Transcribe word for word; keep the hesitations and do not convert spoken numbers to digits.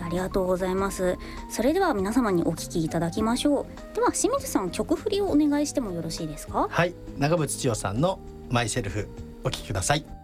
ありがとうございます。それでは皆様にお聞きいただきましょう。では清水さん、曲振りをお願いしてもよろしいですか？ はい、長渕剛さんのマイセルフお聴きください。